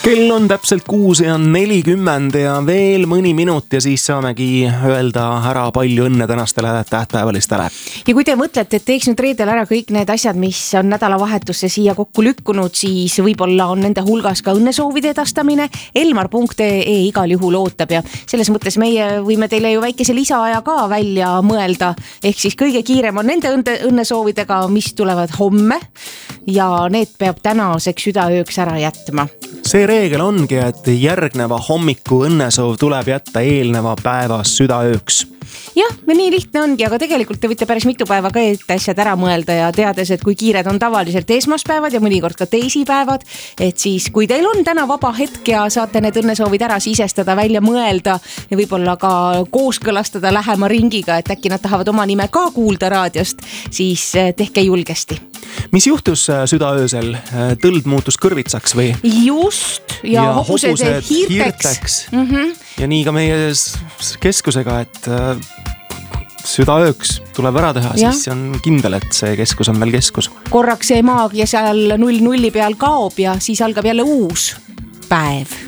Kell on täpselt 6:40 ja veel mõni minut ja siis saamegi öelda ära palju õnne tänastele tähtpäevalistele. Ja kui te mõtlete, et teeks nüüd reedel ära kõik need asjad, mis on nädalavahetusse siia kokku lükkunud, siis võib-olla on nende hulgas ka õnnesoovide edastamine. Elmar.ee igal juhul ootab ja selles mõttes meie võime teile ju väikese lisaaja ka välja mõelda. Ehk siis kõige kiirem on nende õnnesoovidega, mis tulevad homme ja need peab tänaseks südaööks ära jätma. See reegel ongi, et järgneva hommiku õnnesoov tuleb jätta eelneva päeva südaööks. Jah, nii lihtne ongi, aga tegelikult te võite päris mitu päeva ka ette asjad ära mõelda ja teades, et kui kiired on tavaliselt esmaspäevad ja mõnikord ka teisipäevad, et siis kui teil on täna vaba hetk ja saate need õnnesoovid ära sisestada, välja mõelda ja võib-olla ka kooskõlastada lähema ringiga, et äkki nad tahavad oma nime ka kuulda raadiost, siis tehke julgesti. Mis juhtus südaöösel? Tõld muutus kõrvitsaks või? Just, ja hobused hiirteks. Ja nii ka meie keskusega, et südaööks tuleb ära teha, siis on kindel, et see keskus on veel keskus. Korraks see maagia seal 0 peal kaob ja siis algab jälle uus päev.